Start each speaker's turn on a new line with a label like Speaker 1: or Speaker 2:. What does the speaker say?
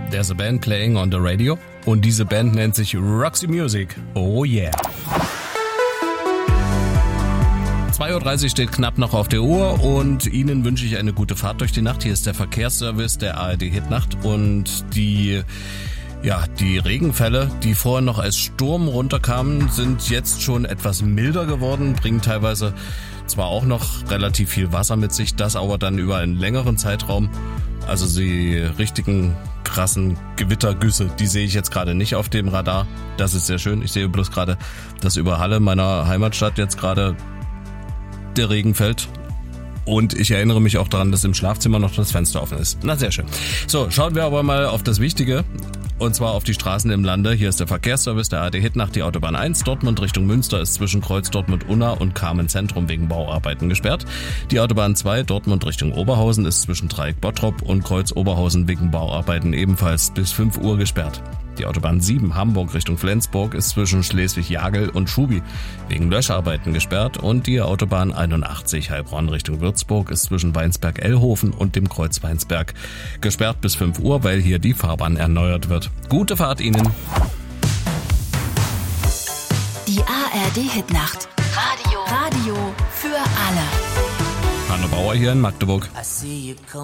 Speaker 1: There's a band playing on the radio und diese Band nennt sich Roxy Music. Oh yeah. 2.30 Uhr steht knapp noch auf der Uhr und Ihnen wünsche ich eine gute Fahrt durch die Nacht. Hier ist der Verkehrsservice der ARD Hitnacht und die Regenfälle, die vorher noch als Sturm runterkamen, sind jetzt schon etwas milder geworden, bringen teilweise zwar auch noch relativ viel Wasser mit sich, das aber dann über einen längeren Zeitraum. Also die richtigen krassen Gewittergüsse, die sehe ich jetzt gerade nicht auf dem Radar. Das ist sehr schön. Ich sehe bloß gerade, dass über Halle, meiner Heimatstadt, jetzt gerade der Regen fällt. Und ich erinnere mich auch daran, dass im Schlafzimmer noch das Fenster offen ist. Na, sehr schön. So, schauen wir aber mal auf das Wichtige. Und zwar auf die Straßen im Lande. Hier ist der Verkehrsservice der ARD Hitnacht. Die Autobahn 1 Dortmund Richtung Münster ist zwischen Kreuz Dortmund-Unna und Kamen Zentrum wegen Bauarbeiten gesperrt. Die Autobahn 2 Dortmund Richtung Oberhausen ist zwischen Dreieck Bottrop und Kreuz Oberhausen wegen Bauarbeiten ebenfalls bis 5 Uhr gesperrt. Die Autobahn 7 Hamburg Richtung Flensburg ist zwischen Schleswig-Jagel und Schubi wegen Löscharbeiten gesperrt und die Autobahn 81 Heilbronn Richtung Würzburg ist zwischen Weinsberg-Ellhofen und dem Kreuz Weinsberg gesperrt bis 5 Uhr, weil hier die Fahrbahn erneuert wird. Gute Fahrt Ihnen!
Speaker 2: Die ARD Hitnacht. Radio für alle.
Speaker 1: Hanno Bauer hier in Magdeburg.